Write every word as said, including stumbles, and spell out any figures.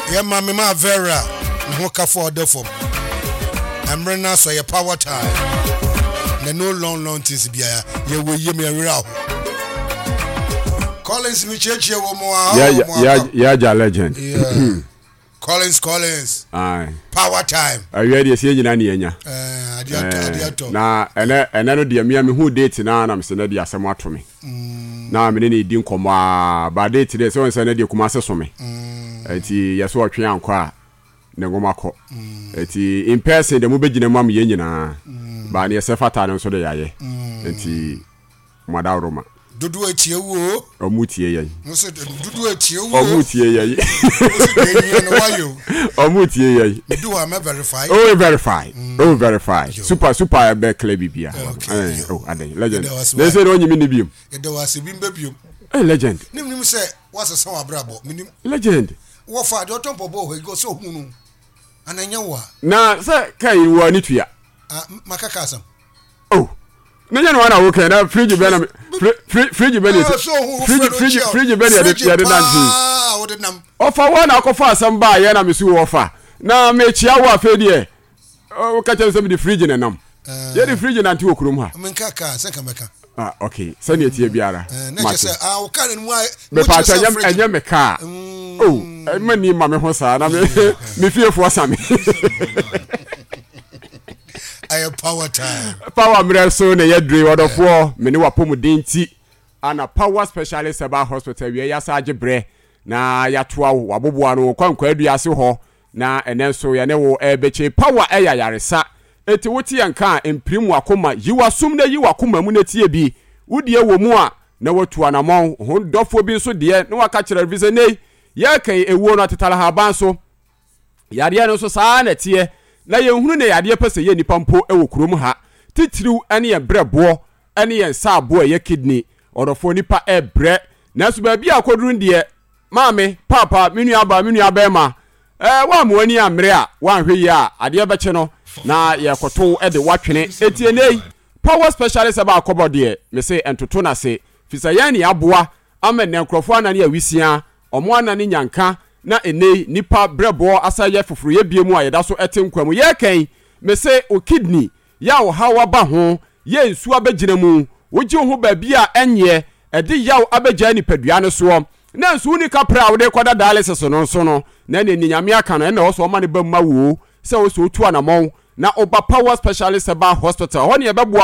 Yeah, mammy, my Vera. No for the form. I'm running so your power time. The no long, long tis be a you will hear me around. Collins, me church, you more. Yeah, yeah, yeah, yeah, legend. Yeah. Collins, Collins. Aye. Power time. Are you ready to see you, Nanya? Eh, adiato. Na, and and I know the Miami who date now, and I'm saying they are somewhat to me. Now I'm in any dim coma, but date today, so I'm saying they come as me. It's yes, what you are quite. Negomako. Eti in person the mube gina mam ye nyina. Ba ne sefata no so de yaye. Eti mada Roma. Dudu etie wo. Omutie ye. No so dudu etie wo. Omutie ye. No ye no wayo. Omutie ye. Do am verify. Oh verify. Oh verify. Super super be club bia. Eh oh ade legend. They say only me biom. E de was bimba biom. Eh legend. Nim nim say what's a son abrabo. Minim. Legend. Wo fa de otompo bo he go so hunu. Ananya wa na say kai wo ni tua ah makaka asam oh na nya no na wo kai na fridge be na fridge be na fridge fridge fridge be na ya de nanti ah wo de nam ofa wo na akofa asam ba ye na me su wo fa na me chia wo afa die o ka tell some the fridge na nam ye the fridge nanti wo kurum ha me kaka se ka meka ah okay say na tie biara na say ah wo kan mu me pa cha nyam enye me ka oh mani ma me ho sa na me me fiefo asame I power time power mre so na yedre wodofo me ne wapomuden ti ana power specialist about hospital we ya sa bre na ya toa wo waboboa no kwankwa aduase ho na enen so ya ne wo ebeche power eya yaresa eti woti yanka emprim wakoma yiwasum na yiwakoma mu na tie bi wudie wo mu a na watu anamon ho dofo bi so de na waka kire vise nei ya kai ewo no tetala haban so yade no so saa na tie na ye hunu ne yade pese ye nipa mpo ewo kurom ha titiriw ene ye brebo ene ye saabo ye kidney odofo nipa e bre na so ba bi akodurun de maame papa minu aba minu aba ma eh wa mo ani amre a wa hwe yi a ade beche no na ye koto e de watwene etie nei power specialist aba akobo de me say entoto na se fisa ya ni aboa ama ne nkrofo anane awisia omo anane nyanka na enei nipa brebo asaye foforo ye biemu a yeda so etenkwamu ye kan me say o kidney ya o hawa ba ho ye nsu abegina mu wogi ho ba bia enye ede yaw abegya ni padua no so na nsu ni kapra wo de koda dialysis no so no na ne nyame aka no na wo so o ma ne ba ma wo se wo so otu anamon na oba power specialist ba hospital ho ne ye bebo